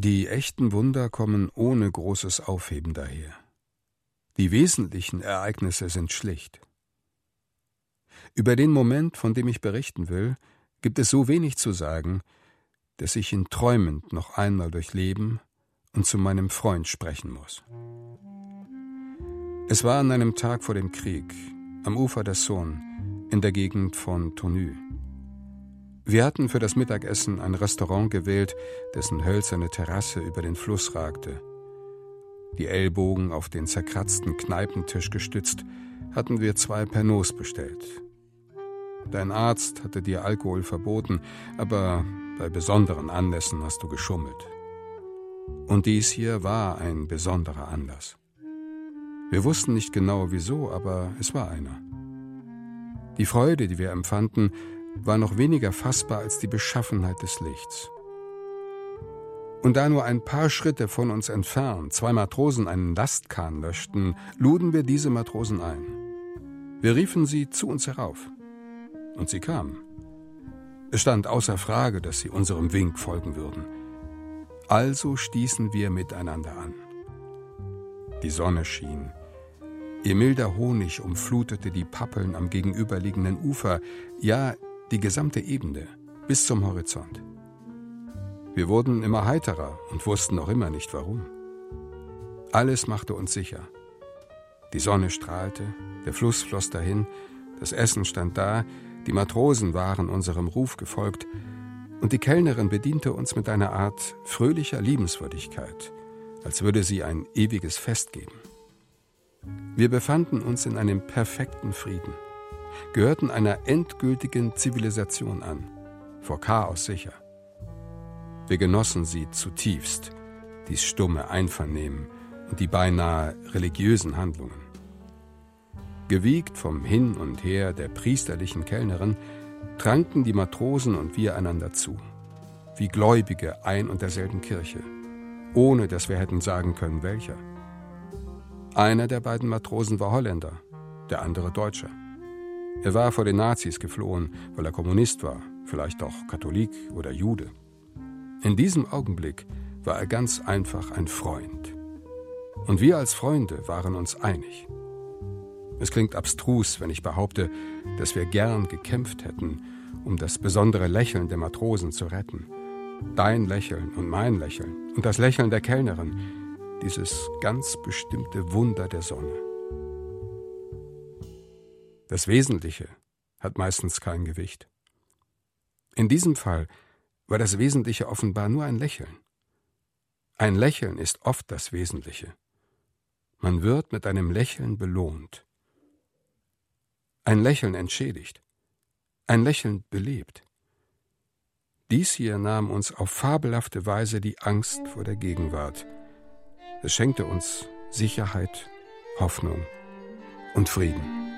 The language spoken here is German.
Die echten Wunder kommen ohne großes Aufheben daher. Die wesentlichen Ereignisse sind schlicht. Über den Moment, von dem ich berichten will, gibt es so wenig zu sagen, dass ich ihn träumend noch einmal durchleben und zu meinem Freund sprechen muss. Es war an einem Tag vor dem Krieg, am Ufer der Saône, in der Gegend von Tonnu. Wir hatten für das Mittagessen ein Restaurant gewählt, dessen hölzerne Terrasse über den Fluss ragte. Die Ellbogen auf den zerkratzten Kneipentisch gestützt, hatten wir 2 Pernots bestellt. Dein Arzt hatte dir Alkohol verboten, aber bei besonderen Anlässen hast du geschummelt. Und dies hier war ein besonderer Anlass. Wir wussten nicht genau wieso, aber es war einer. Die Freude, die wir empfanden, war noch weniger fassbar als die Beschaffenheit des Lichts. Und da nur ein paar Schritte von uns entfernt 2 Matrosen einen Lastkahn löschten, luden wir diese Matrosen ein. Wir riefen sie zu uns herauf. Und sie kamen. Es stand außer Frage, dass sie unserem Wink folgen würden. Also stießen wir miteinander an. Die Sonne schien. Ihr milder Honig umflutete die Pappeln am gegenüberliegenden Ufer, ja, die gesamte Ebene, bis zum Horizont. Wir wurden immer heiterer und wussten noch immer nicht warum. Alles machte uns sicher. Die Sonne strahlte, der Fluss floss dahin, das Essen stand da, die Matrosen waren unserem Ruf gefolgt und die Kellnerin bediente uns mit einer Art fröhlicher Liebenswürdigkeit, als würde sie ein ewiges Fest geben. Wir befanden uns in einem perfekten Frieden, gehörten einer endgültigen Zivilisation an, vor Chaos sicher. Wir genossen sie zutiefst, dies stumme Einvernehmen und die beinahe religiösen Handlungen. Gewiegt vom Hin und Her der priesterlichen Kellnerin, tranken die Matrosen und wir einander zu, wie Gläubige ein und derselben Kirche, ohne dass wir hätten sagen können, welcher. Einer der beiden Matrosen war Holländer, der andere Deutscher. Er war vor den Nazis geflohen, weil er Kommunist war, vielleicht auch Katholik oder Jude. In diesem Augenblick war er ganz einfach ein Freund. Und wir als Freunde waren uns einig. Es klingt abstrus, wenn ich behaupte, dass wir gern gekämpft hätten, um das besondere Lächeln der Matrosen zu retten. Dein Lächeln und mein Lächeln und das Lächeln der Kellnerin, dieses ganz bestimmte Wunder der Sonne. Das Wesentliche hat meistens kein Gewicht. In diesem Fall war das Wesentliche offenbar nur ein Lächeln. Ein Lächeln ist oft das Wesentliche. Man wird mit einem Lächeln belohnt. Ein Lächeln entschädigt. Ein Lächeln belebt. Dies hier nahm uns auf fabelhafte Weise die Angst vor der Gegenwart. Es schenkte uns Sicherheit, Hoffnung und Frieden.